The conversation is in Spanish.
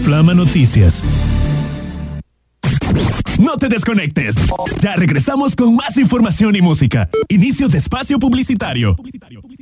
Flama Noticias. No te desconectes. Ya regresamos con más información y música. Inicio de espacio publicitario.